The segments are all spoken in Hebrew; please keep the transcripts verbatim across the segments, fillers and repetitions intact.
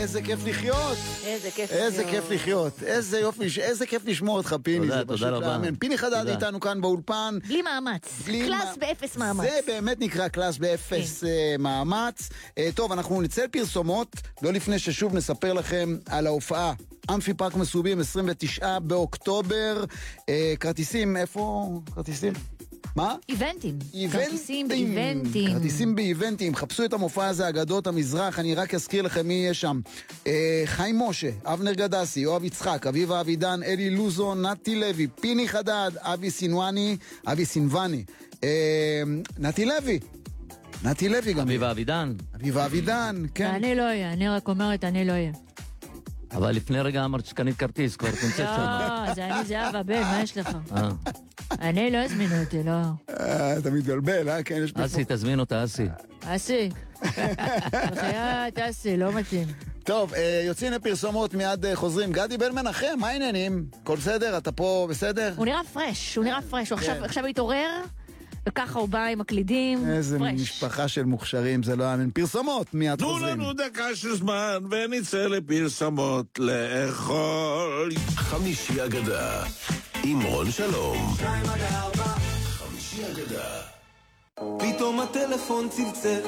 איזה כיף לחיות. איזה כיף איזה לחיות. כיף לחיות. איזה יופי, איזה כיף לשמוע אותך, פיני. תודה, זה פשוט תודה רבה. לאמן. פיני חדד תודה. איתנו כאן באולפן. בלי מאמץ. בלי קלאס מה- באפס מאמץ. זה באמת נקרא קלאס באפס אה, מאמץ. אה, טוב, אנחנו נצא לפרסומות, לא לפני ששוב נספר לכם על ההופעה. אמפי פארק מסובים, עשרים ותשעה באוקטובר. אה, כרטיסים, איפה? כרטיסים? מה? איבנטים. איבנטים. כרטיסים באיבנטים. כרטיסים באיבנטים. חפשו את המופע הזה, אגדות המזרח. אני רק אזכיר לכם מי יהיה שם. אה, חיים משה, אבנר גדסי, יואב יצחק, אביבה אבידן, אלי לוזון, נתי לוי, פיני חדד, אבי סינואני, אבי סינואני. אה, נתי לוי. נתי לוי גם. אביבה אבידן. אביבה אבידן, כן. אני לא אהיה, אני רק אומרת, אני לא אהיה. אבל לפני רגע אמרת שקנית כרטיס, כבר תמצאת שם. לא, זה אני זהבה בן, מה יש לך? אה. אני לא הזמינו אותי, לא. אה, אתה מתבלבל, אה? כן, יש פה... אסי, תזמין אותה, אסי. אסי. בחיית אסי, לא מתאים. טוב, אה, יוצאים לפרסומות, מיד אה, חוזרים. גדי בן מנחם, מה העניינים? הכל בסדר? אתה פה בסדר? הוא נראה פרש, הוא נראה פרש. הוא עכשיו- עכשיו התעורר, וככה הוא בא עם מקלידים. איזה פרש. משפחה של מוכשרים, זה לא יאמן. פרסומות, מיד תנו חוזרים. לנו דקה של זמן ונצא לפרסמות לאכול. חמישי אגדה עם רון שלום. חמישי אגדה. פתאום הטלפון צלצל.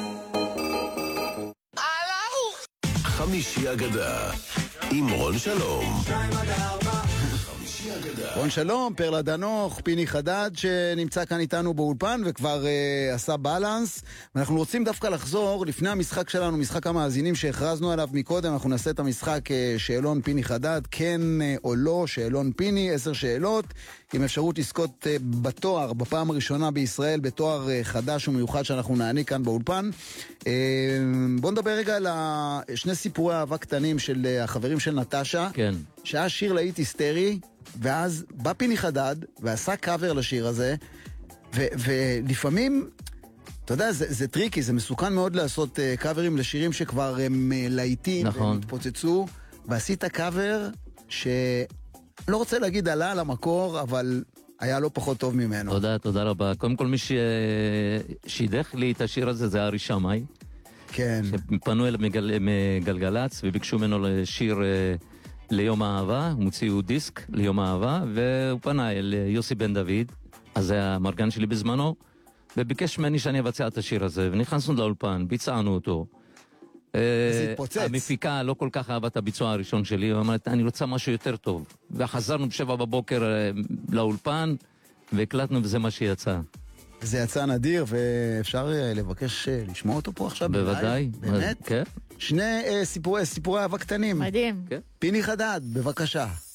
חמישי אגדה עם רון שלום. חמישי אגדה. רון שלום, פרלה דנוך, פיני חדד שנמצא כאן איתנו באולפן וכבר uh, עשה בלנס. ואנחנו רוצים דווקא לחזור לפני המשחק שלנו, משחק המאזינים שהכרזנו עליו מקודם. אנחנו נעשה את המשחק uh, שאלון פיני חדד, כן uh, או לא, שאלון פיני, עשר שאלות עם אפשרות לזכות uh, בתואר, בפעם הראשונה בישראל, בתואר uh, חדש ומיוחד שאנחנו נעניק כאן באולפן. Uh, בוא נדבר רגע על ה- שני סיפורי אהבה קטנים של uh, החברים של נטשה. כן. שהיה שיר להיט היסטרי, ואז בא פיני חדד ועשה קאבר לשיר הזה, ו- ולפעמים, אתה יודע, זה, זה טריקי, זה מסוכן מאוד לעשות uh, קאברים לשירים שכבר הם uh, להיטים, נכון. והם התפוצצו, ועשית קאבר שלא רוצה להגיד עלה על המקור, אבל היה לא פחות טוב ממנו. תודה, תודה רבה. קודם כל, מי ששידך לי את השיר הזה זה ארי שמאי. כן. פנו אליו מגל... מגלגלץ וביקשו ממנו לשיר אה, ליום האהבה, הם הוציאו דיסק ליום האהבה, והוא פנה אל יוסי בן דוד, אז זה המרגן שלי בזמנו, וביקש ממני שאני אבצע את השיר הזה, ונכנסנו לאולפן, ביצענו אותו. זה אה, התפוצץ. המפיקה לא כל כך אהבה את הביצוע הראשון שלי, ואמרת, אני רוצה משהו יותר טוב. וחזרנו בשבע בבוקר אה, לאולפן, והקלטנו וזה מה שיצא. זה יצא נדיר, ואפשר אה, לבקש אה, לשמוע אותו פה עכשיו? בוודאי. באמת? כן. שני אה, סיפורי, סיפורי אהבה קטנים. מדהים. כן. פיני חדד, בבקשה.